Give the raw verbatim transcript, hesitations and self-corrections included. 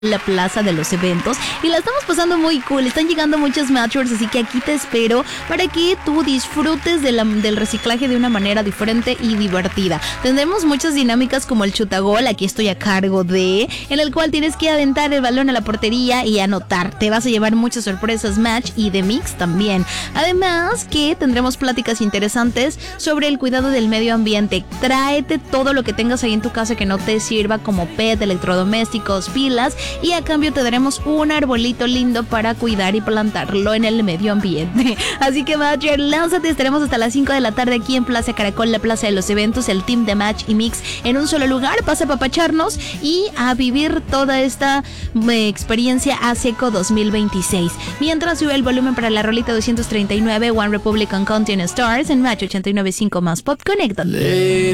la plaza de los eventos y la estamos pasando muy cool. Están llegando muchos matchers, así que aquí te espero para que tú disfrutes de la, del reciclaje de una manera diferente y divertida. Tendremos muchas dinámicas como el chutagol, aquí estoy a cargo de, en el cual tienes que aventar el balón a la portería y anotar. Te vas a llevar muchas sorpresas match y de mix también. Además que tendremos pláticas interesantes sobre el cuidado del medio ambiente. Tráete todo lo que tengas ahí en tu casa que no te sirva, como pet, electrodomésticos, pilas, y a cambio te daremos un arbolito lindo para cuidar y plantarlo en el medio ambiente. Así que Matcher, lánzate, estaremos hasta las cinco de la tarde aquí en Plaza Caracol, la plaza de los eventos, el team de Match y Mix en un solo lugar. Pasa a papacharnos y a vivir toda esta eh, experiencia a seco dos mil veintiséis. Mientras sube el volumen para la rolita doscientos treinta y nueve, One Republican Continent Stars en Match ochenta y nueve punto cinco más Pop Connected.